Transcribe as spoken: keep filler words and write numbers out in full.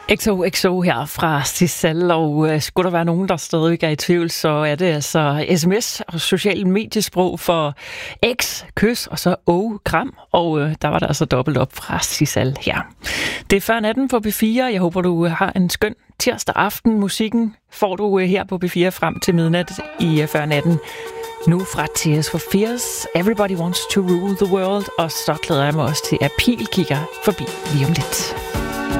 X O X O her fra Sissel, og uh, skulle der være nogen, der stadig er i tvivl, så er det altså sms og social mediesprog for X, kys, og så O, kram, og uh, der var der altså dobbelt op fra Sissel her. Det er før natten på B fire. Jeg håber, du har en skøn tirsdag aften. Musikken får du uh, her på B fire frem til midnat i uh, før natten. Nu fra Tears for Fears, Everybody Wants to Rule the World, og så glæder jeg mig også til, at Pil kigger forbi lige om lidt.